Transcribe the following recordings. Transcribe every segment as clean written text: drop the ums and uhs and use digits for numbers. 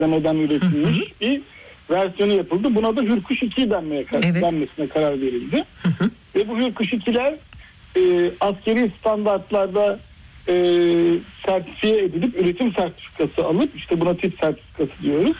demeden üretilmiş bir versiyonu yapıldı. Buna da Hürkuş 2 denmesine karar verildi. Ve bu Hürkuş 2'ler askeri standartlarda sertifiye edilip üretim sertifikası alıp, işte buna tip sertifikası diyoruz.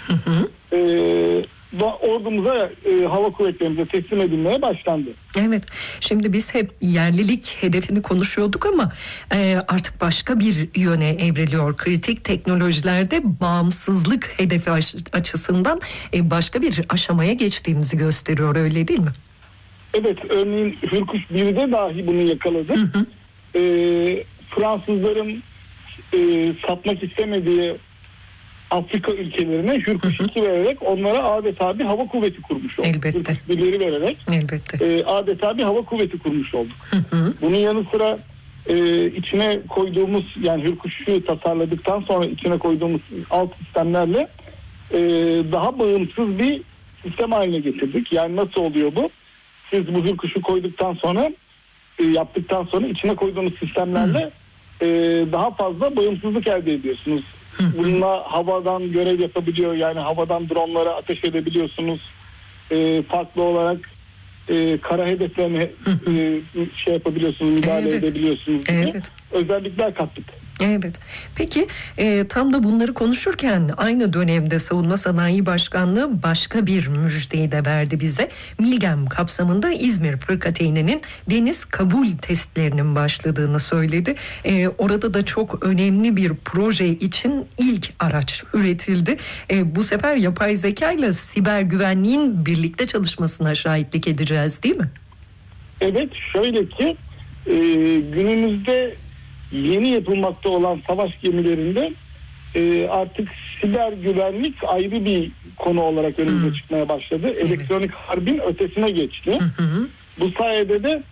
Ordumuza, hava kuvvetlerimize teslim edilmeye başlandı. Evet, şimdi biz hep yerlilik hedefini konuşuyorduk ama artık başka bir yöne evriliyor. Kritik teknolojilerde bağımsızlık hedefi açısından başka bir aşamaya geçtiğimizi gösteriyor, öyle değil mi? Evet, örneğin Hürkuş 1'de dahi bunu yakaladık. Fransızların satmak istemediği Afrika ülkelerine Hürkuş 2 vererek onlara adeta bir hava kuvveti kurmuş olduk. Elbette. Hürkuş 1'leri vererek adeta bir hava kuvveti kurmuş olduk. Bunun yanı sıra içine koyduğumuz, yani Hürkuş'u tasarladıktan sonra içine koyduğumuz alt sistemlerle daha bağımsız bir sistem haline getirdik. Yani nasıl oluyor bu? Siz bu Hürkuş'u koyduktan sonra, yaptıktan sonra içine koyduğunuz sistemlerle daha fazla bağımsızlık elde ediyorsunuz. Bununla havadan görev yapabiliyor, yani havadan dronlara ateş edebiliyorsunuz. Farklı olarak kara hedeflerine şey yapabiliyorsunuz, müdahale edebiliyorsunuz gibi özellikler kattık. Evet. Peki tam da bunları konuşurken aynı dönemde Savunma Sanayi Başkanlığı başka bir müjdeyi de verdi bize. Milgem kapsamında İzmir Fırkateyninin deniz kabul testlerinin başladığını söyledi. Orada da çok önemli bir proje için ilk araç üretildi. Bu sefer yapay zeka ile siber güvenliğin birlikte çalışmasına şahitlik edeceğiz, değil mi? Evet, şöyle ki günümüzde yeni yapılmakta olan savaş gemilerinde artık siber güvenlik ayrı bir konu olarak önümüze çıkmaya başladı. Elektronik harbin ötesine geçti. Bu sayede de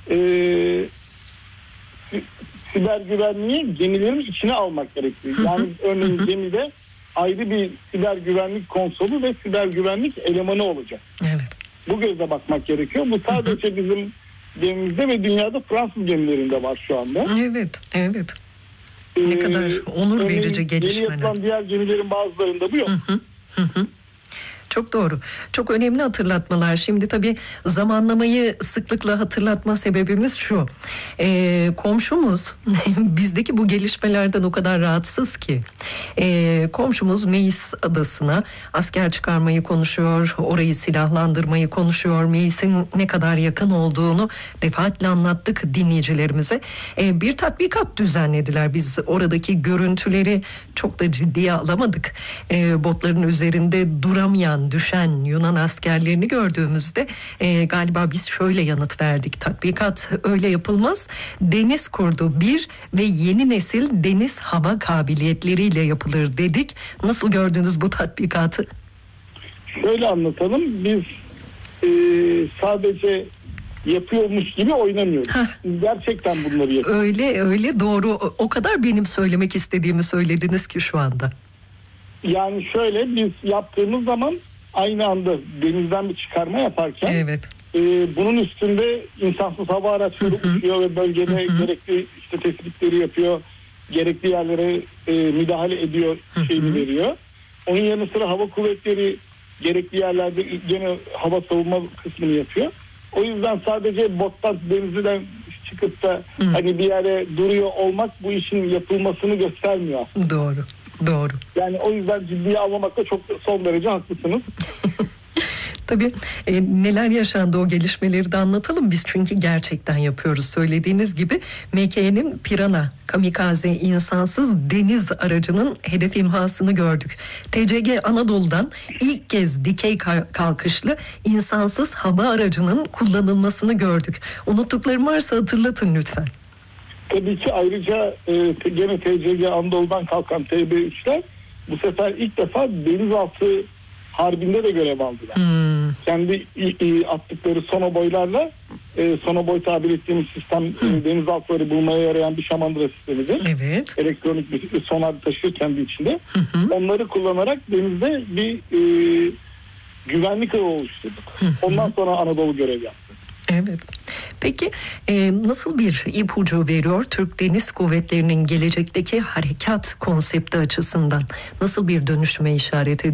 siber güvenliği gemilerin içine almak gerekiyor. Yani örneğin gemide ayrı bir siber güvenlik konsolu ve siber güvenlik elemanı olacak. Bu gözle bakmak gerekiyor. Bu sadece bizim gemimizde ve dünyada Fransız gemilerinde var şu anda. Evet. Ne kadar onur verici gelişmeler. Yeni yapılan diğer gemilerin bazılarında bu yok. Çok doğru. Çok önemli hatırlatmalar. Şimdi tabii zamanlamayı sıklıkla hatırlatma sebebimiz şu. Komşumuz bizdeki bu gelişmelerden o kadar rahatsız ki. Komşumuz Meis Adası'na asker çıkarmayı konuşuyor. Orayı silahlandırmayı konuşuyor. Meis'in ne kadar yakın olduğunu defaatle anlattık dinleyicilerimize. Bir tatbikat düzenlediler. Biz oradaki görüntüleri çok da ciddiye alamadık. Botların üzerinde duramayan, düşen Yunan askerlerini gördüğümüzde galiba biz şöyle yanıt verdik: tatbikat öyle yapılmaz, deniz kurdu bir ve yeni nesil deniz hava kabiliyetleriyle yapılır dedik. Nasıl gördünüz bu tatbikatı? Şöyle anlatalım, biz sadece yapıyormuş gibi oynamıyoruz. Gerçekten bunları yapıyoruz. Öyle doğru, o kadar benim söylemek istediğimi söylediniz ki şu anda. Yani şöyle, biz yaptığımız zaman aynı anda denizden bir çıkarma yaparken bunun üstünde insansız hava araçları uçuyor ve bölgede gerekli işte tespitleri yapıyor, gerekli yerlere müdahale ediyor, şeyini veriyor. Onun yanı sıra hava kuvvetleri gerekli yerlerde gene hava savunma kısmını yapıyor. O yüzden sadece bottan denizden çıkıp da hani bir yere duruyor olmak bu işin yapılmasını göstermiyor aslında. Doğru. Yani o yüzden ciddiye almamakta çok son derece haklısınız. Tabii neler yaşandı, o gelişmeleri de anlatalım biz, çünkü gerçekten yapıyoruz. Söylediğiniz gibi MK'nin Pirana kamikaze insansız deniz aracının hedef imhasını gördük. TCG Anadolu'dan ilk kez dikey kalkışlı insansız hava aracının kullanılmasını gördük. Unuttuklarım varsa hatırlatın lütfen. Tabii ki ayrıca gene TCG Anadolu'dan kalkan TB3'ler bu sefer ilk defa denizaltı harbinde de görev aldılar. Kendi attıkları sonoboylarla, sonoboy tabir ettiğimiz sistem denizaltıları bulmaya yarayan bir şamandıra sistemidir. Elektronik bir sonar taşıyor kendi içinde. Onları kullanarak denizde bir güvenlik ağı oluşturduk. Ondan sonra Anadolu görev yaptı. Peki nasıl bir ipucu veriyor Türk Deniz Kuvvetleri'nin gelecekteki harekat konsepti açısından? Nasıl bir dönüşüme işaret ediyor?